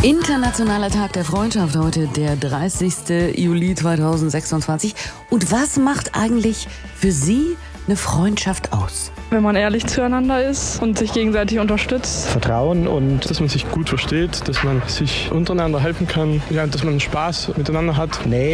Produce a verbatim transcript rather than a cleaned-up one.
Internationaler Tag der Freundschaft, heute der dreißigste Juli zweitausendsechsundzwanzig. Und was macht eigentlich für Sie eine Freundschaft aus? Wenn man ehrlich zueinander ist und sich gegenseitig unterstützt. Vertrauen und dass man sich gut versteht, dass man sich untereinander helfen kann, ja, dass man Spaß miteinander hat. Nee.